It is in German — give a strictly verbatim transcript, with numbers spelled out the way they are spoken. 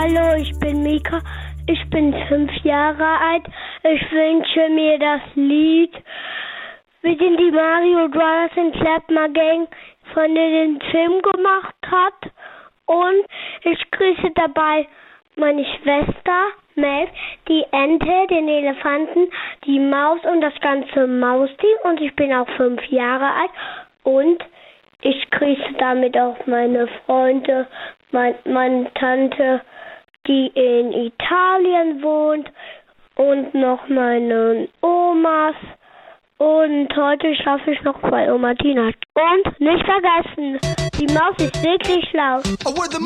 Hallo, ich bin Mika. Ich bin fünf Jahre alt. Ich wünsche mir das Lied mit dem die Mario Brothers in Clapmer Gang von den Film gemacht hat. Und ich grüße dabei meine Schwester Mel, die Ente, den Elefanten, die Maus und das ganze Mausteam. Und ich bin auch fünf Jahre alt. Und ich grüße damit auch meine Freunde, mein, meine Tante, die in Italien wohnt, und noch meine Omas. Und heute schlafe ich noch bei Oma Tina. Und nicht vergessen, die Maus ist wirklich schlau.